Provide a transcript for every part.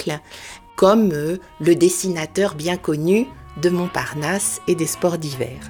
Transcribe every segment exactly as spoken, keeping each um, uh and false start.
siècle, comme euh, le dessinateur bien connu de Montparnasse et des sports d'hiver.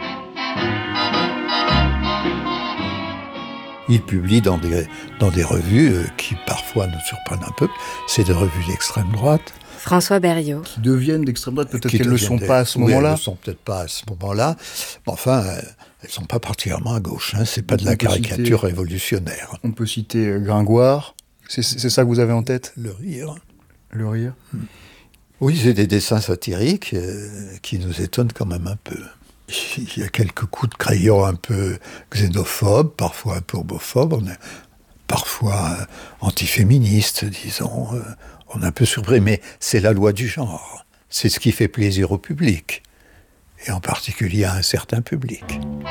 Il publie dans des, dans des revues euh, qui parfois nous surprennent un peu. C'est des revues d'extrême droite. François Berriot. Qui deviennent d'extrême droite, peut-être Qui qu'elles ne le sont des... pas à ce oui, moment-là. Elles ne le sont peut-être pas à ce moment-là. Mais enfin, euh, elles ne sont pas particulièrement à gauche. Hein. Ce n'est pas de la caricature citer, révolutionnaire. On peut citer Gringoire. C'est, c'est ça que vous avez en tête ? Le rire. Le rire. Hmm. Oui, c'est des dessins satiriques euh, qui nous étonnent quand même un peu. Il y a quelques coups de crayon un peu xénophobes, parfois un peu homophobes, parfois euh, antiféministes, disons. Euh, on est un peu surpris, mais c'est la loi du genre. C'est ce qui fait plaisir au public, et en particulier à un certain public.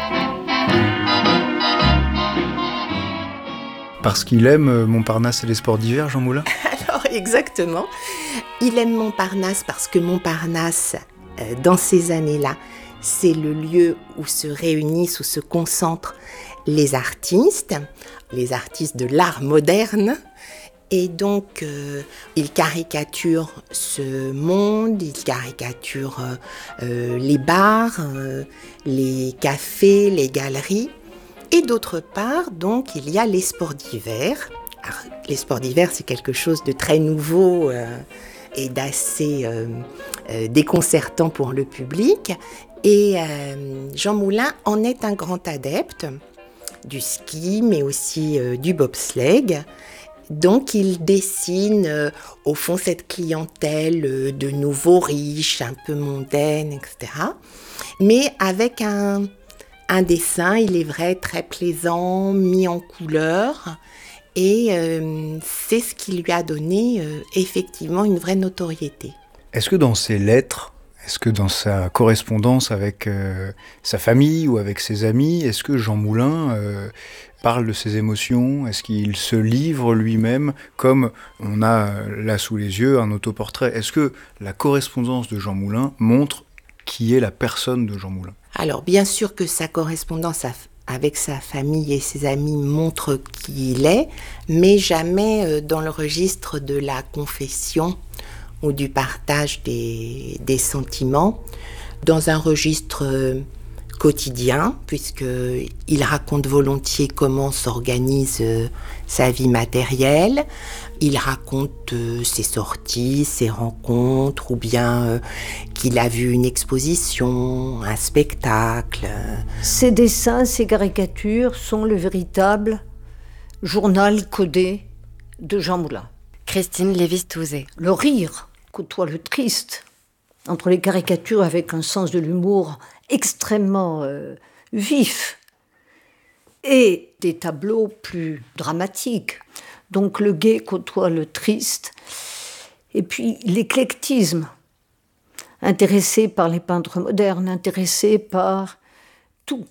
Parce qu'il aime Montparnasse et les sports d'hiver, Jean Moulin ? Alors, exactement. Il aime Montparnasse parce que Montparnasse, euh, dans ces années-là, c'est le lieu où se réunissent, où se concentrent les artistes, les artistes de l'art moderne. Et donc, euh, il caricature ce monde, il caricature euh, euh, les bars, euh, les cafés, les galeries. Et d'autre part, donc, il y a les sports d'hiver. Alors, les sports d'hiver, c'est quelque chose de très nouveau euh, et d'assez euh, euh, déconcertant pour le public. Et euh, Jean Moulin en est un grand adepte du ski, mais aussi euh, du bobsleigh. Donc, il dessine, euh, au fond, cette clientèle euh, de nouveaux riches, un peu mondaine, et cetera. Mais avec un, un dessin, il est vrai, très plaisant, mis en couleur. Et euh, c'est ce qui lui a donné, euh, effectivement, une vraie notoriété. Est-ce que dans ses lettres, est-ce que dans sa correspondance avec euh, sa famille ou avec ses amis, est-ce que Jean Moulin euh, parle de ses émotions ? Est-ce qu'il se livre lui-même, comme on a là sous les yeux un autoportrait ? Est-ce que la correspondance de Jean Moulin montre qui est la personne de Jean Moulin ? Alors, bien sûr que sa correspondance avec sa famille et ses amis montre qui il est, mais jamais dans le registre de la confession ou du partage des, des sentiments, dans un registre euh, quotidien, puisqu'il raconte volontiers comment s'organise euh, sa vie matérielle. Il raconte euh, ses sorties, ses rencontres, ou bien euh, qu'il a vu une exposition, un spectacle. Ces dessins, ces caricatures sont le véritable journal codé de Jean Moulin. Christine Lévy-Stouzet. Le rire côtoie le triste, entre les caricatures avec un sens de l'humour extrêmement euh, vif, et des tableaux plus dramatiques. Donc le gai côtoie le triste, et puis l'éclectisme, intéressé par les peintres modernes, intéressé par tout.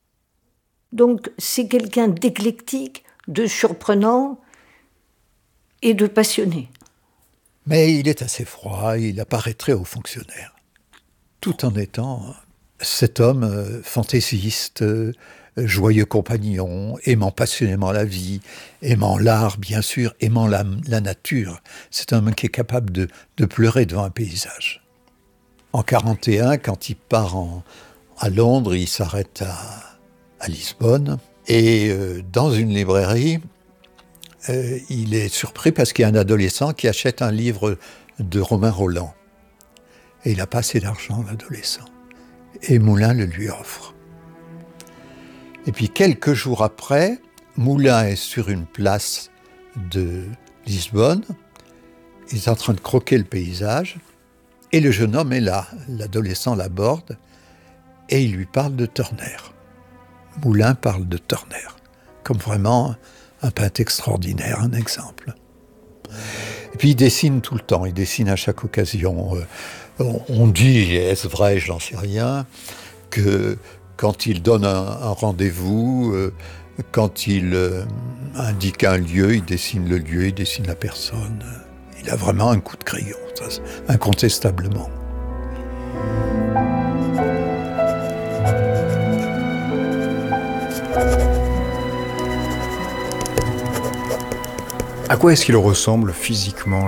Donc c'est quelqu'un d'éclectique, de surprenant et de passionné. Mais il est assez froid, il apparaît très haut fonctionnaire, tout en étant cet homme euh, fantaisiste, euh, joyeux compagnon, aimant passionnément la vie, aimant l'art bien sûr, aimant la, la nature. C'est un homme qui est capable de, de pleurer devant un paysage. En quarante et un, quand il part en, à Londres, il s'arrête à, à Lisbonne, et euh, dans une librairie, Euh, il est surpris parce qu'il y a un adolescent qui achète un livre de Romain Rolland. Et il n'a pas assez d'argent, l'adolescent. Et Moulin le lui offre. Et puis quelques jours après, Moulin est sur une place de Lisbonne. Il est en train de croquer le paysage. Et le jeune homme est là. L'adolescent l'aborde et il lui parle de Turner. Moulin parle de Turner. Comme vraiment un peintre extraordinaire, un exemple. Et puis il dessine tout le temps, il dessine à chaque occasion. Euh, on dit, est-ce vrai, je n'en sais rien, que quand il donne un, un rendez-vous, euh, quand il euh, indique un lieu, il dessine le lieu, il dessine la personne. Il a vraiment un coup de crayon, ça, incontestablement. À quoi est-ce qu'il ressemble physiquement, Jean Moulin ?